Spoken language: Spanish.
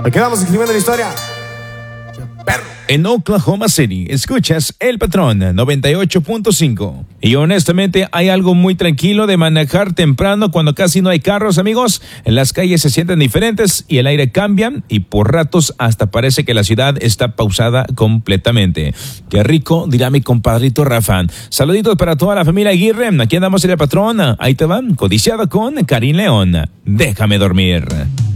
Aquí vamos escribiendo la historia. En Oklahoma City, escuchas El Patrón 98.5. Y honestamente hay algo muy tranquilo de manejar temprano cuando casi no hay carros, amigos. Las calles se sienten diferentes y el aire cambia y por ratos hasta parece que la ciudad está pausada completamente. Qué rico, dirá mi compadrito Rafa. Saluditos para toda la familia Aguirre. Aquí andamos en El Patrón. Ahí te van, codiciado con Karim León. Déjame dormir.